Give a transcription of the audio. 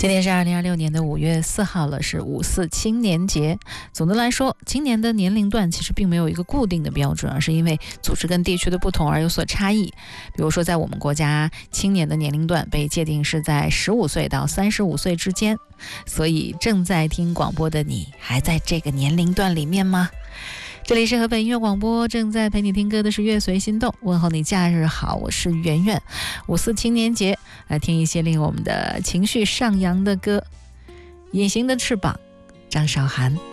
今天是2026年的5月4号了，是5·4青年节。总的来说，今年的年龄段其实并没有一个固定的标准，而是因为组织跟地区的不同而有所差异。比如说，在我们国家，青年的年龄段被界定是在15岁到35岁之间。所以，正在听广播的你，还在这个年龄段里面吗？这里是河北音乐广播，正在陪你听歌的是乐随心动，问候你假日好，我是圆圆。5·4青年节，来听一些令我们的情绪上扬的歌。隐形的翅膀，张韶涵。